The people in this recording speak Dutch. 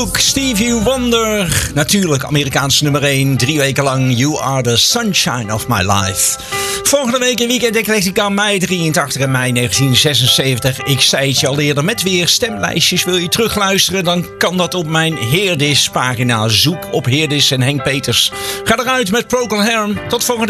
Stevie Wonder, natuurlijk Amerikaanse nummer 1, 3 weken lang. You are the sunshine of my life. Volgende week in Weekend Eclectica, mei 83 en mei 1976. Ik zei het je al eerder, met weer stemlijstjes. Wil je terugluisteren, dan kan dat op mijn Heerdis pagina. Zoek op Heerdis en Henk Peters. Ga eruit met Procol Harum. Tot volgende